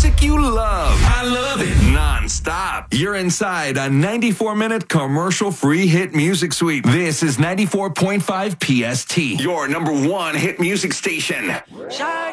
music you love. I love it. Non-stop. You're inside a 94-minute commercial-free hit music suite. This is 94.5 PST, your number one hit music station.